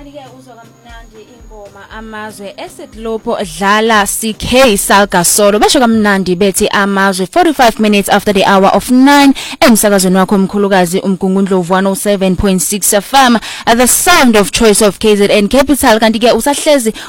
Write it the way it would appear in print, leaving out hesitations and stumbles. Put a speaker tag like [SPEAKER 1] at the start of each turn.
[SPEAKER 1] Kanti-ke uzwa kamnandi ingoma amazwe eSeglobo dlala CK Salgasolo besho kamnandi bethi amazwe 45 minutes after the hour of 9 emsakazweni wakho omkhulukazi umgungundlovu 107.6 FM at the sound of choice of KZN Capital. Kanti-ke usahlezi